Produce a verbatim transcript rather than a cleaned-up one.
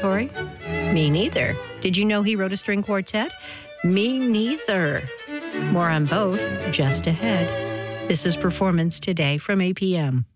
conservatory? Me neither. Did you know he wrote a string quartet? Me neither. More on both just ahead. This is Performance Today from A P M.